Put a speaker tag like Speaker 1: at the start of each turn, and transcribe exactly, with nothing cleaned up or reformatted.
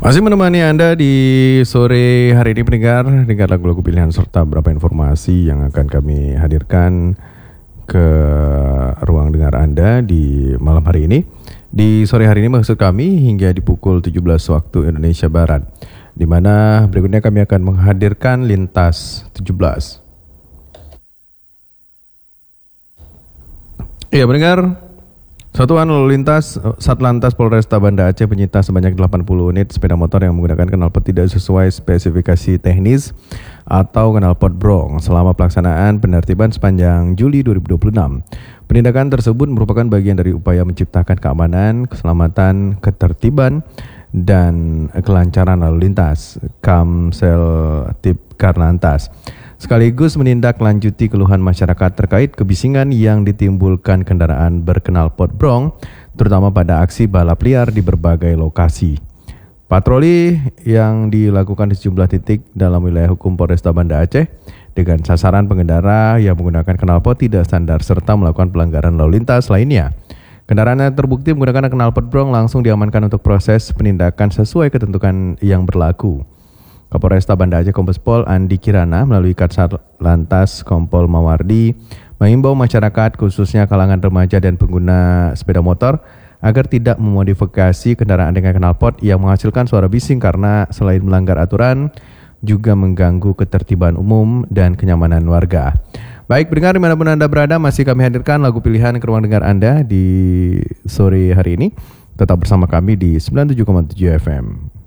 Speaker 1: Masih menemani Anda di sore hari ini pendengar, dengar lagu-lagu pilihan serta beberapa informasi yang akan kami hadirkan ke ruang dengar Anda di malam hari ini. Di sore hari ini maksud kami hingga di pukul tujuh belas waktu Indonesia Barat, di mana berikutnya kami akan menghadirkan Lintas tujuh belas. Iya pendengar, Satuan Lalu Lintas Satlantas Polresta Banda Aceh menyita sebanyak delapan puluh unit sepeda motor yang menggunakan knalpot tidak sesuai spesifikasi teknis atau knalpot brong selama pelaksanaan penertiban sepanjang Juli dua ribu dua puluh enam. Penindakan tersebut merupakan bagian dari upaya menciptakan keamanan, keselamatan, ketertiban, dan kelancaran lalu lintas Kamsel Tip Karlantas, sekaligus menindaklanjuti keluhan masyarakat terkait kebisingan yang ditimbulkan kendaraan berknalpot brong, terutama pada aksi balap liar di berbagai lokasi. Patroli yang dilakukan di sejumlah titik dalam wilayah hukum Polresta Banda Aceh dengan sasaran pengendara yang menggunakan knalpot tidak standar serta melakukan pelanggaran lalu lintas lainnya. Kendaraan yang terbukti menggunakan knalpot brong langsung diamankan untuk proses penindakan sesuai ketentuan yang berlaku. Kapolresta Banda Aceh Kombes Pol Andi Kirana melalui Kasat Lantas Kompol Mawardi mengimbau masyarakat khususnya kalangan remaja dan pengguna sepeda motor agar tidak memodifikasi kendaraan dengan knalpot yang menghasilkan suara bising karena selain melanggar aturan juga mengganggu ketertiban umum dan kenyamanan warga. Baik pendengar dimanapun Anda berada, masih kami hadirkan lagu pilihan ke ruang dengar Anda di sore hari ini. Tetap bersama kami di sembilan puluh tujuh koma tujuh F M.